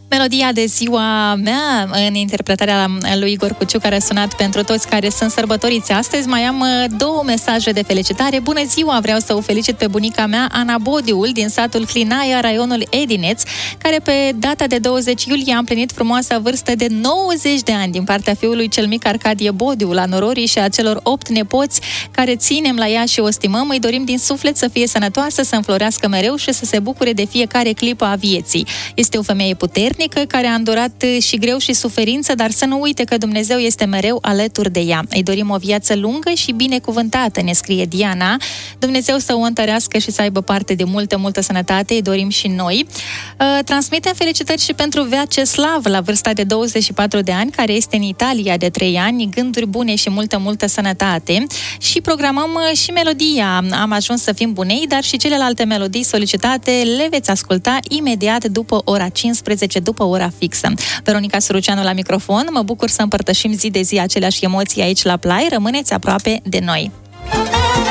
Melodia de ziua mea, în interpretarea lui Igor Cuciu, care a sunat pentru toți care sunt sărbătoriți astăzi. Mai am două mesaje de felicitare. Bună ziua! Vreau să o felicit pe bunica mea, Ana Bodiul, din satul Clinaia, raionul Edineț, care pe data de 20 iulie a împlinit frumoasa vârstă de 90 de ani din partea fiului cel mic Arcadie Bodiu, la nororii și a celor 8 nepoți care ținem la ea și o stimăm. Îi dorim din suflet să fie sănătoasă, să înflorească mereu și să se bucure de fiecare clipă a vieții. Este o femeie puternică care a îndurat și greu și suferință, dar să nu uite că Dumnezeu este mereu alături de ea. Îi dorim o viață lungă și binecuvântată, ne scrie Diana. Dumnezeu să o întărească și să aibă parte de multă sănătate, îi dorim și noi. Transmitem felicitări și pentru Vyacheslav, la vârsta de 24 de ani, care este în Italia de 3 ani, gânduri bune și multă sănătate. Și programăm și melodia Am ajuns să fim bunei, dar și celelalte melodii solicitate le veți asculta imediat după ora 15, după ora fixă. Veronica Suruceanu la microfon, mă bucur să împărtășim zi de zi aceleași emoții aici la Play, rămâneți aproape de noi.